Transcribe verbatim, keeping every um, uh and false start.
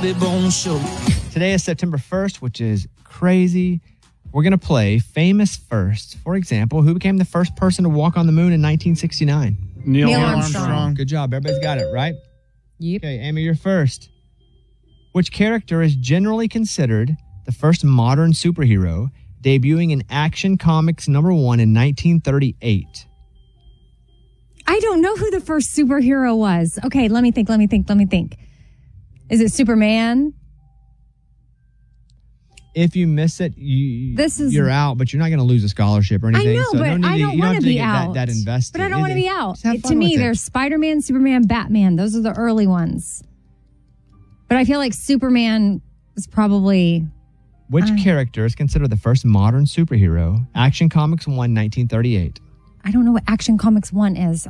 Bobby Bones Show. Today is September first, which is crazy. We're going to play Famous First. For example, who became the first person to walk on the moon in nineteen sixty-nine? Neil, Neil Armstrong. Armstrong. Good job. Everybody's got it, right? Yep. Okay, Amy, you're first. Which character is generally considered the first modern superhero, debuting in Action Comics number one in nineteen thirty-eight? I don't know who the first superhero was. Okay, let me think, let me think, let me think. Is it Superman? If you miss it, you, This is- you're out, but you're not going to lose a scholarship or I anything. know, so but no need I to- don't you want have to be get out. That, that invested. But I don't want to be out. Just have It- fun to me, with it. there's Spider-Man, Superman, Batman. Those are the early ones. But I feel like Superman is probably... Which I- character is considered the first modern superhero? Action Comics one, nineteen thirty-eight. I don't know what Action Comics one is.